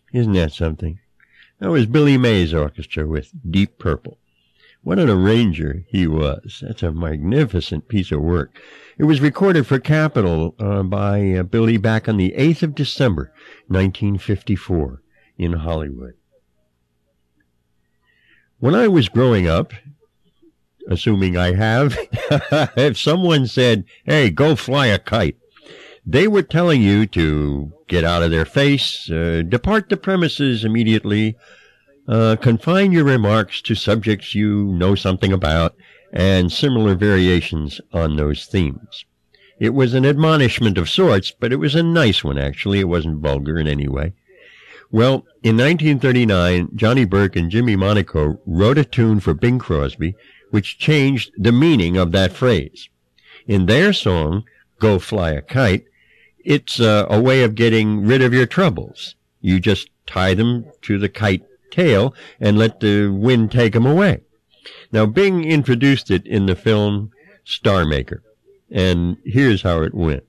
Isn't that something? That was Billy Mays' orchestra with Deep Purple. What an arranger he was. That's a magnificent piece of work. It was recorded for Capitol by Billy back on the 8th of December, 1954, in Hollywood. When I was growing up, assuming I have, if someone said, hey, go fly a kite, they were telling you to get out of their face, depart the premises immediately, confine your remarks to subjects you know something about, and similar variations on those themes. It was an admonishment of sorts, but it was a nice one, actually. It wasn't vulgar in any way. Well, in 1939, Johnny Burke and Jimmy Monaco wrote a tune for Bing Crosby, which changed the meaning of that phrase. In their song, Go Fly a Kite, it's a way of getting rid of your troubles. You just tie them to the kite tail and let the wind take them away. Now, Bing introduced it in the film Star Maker, and here's how it went.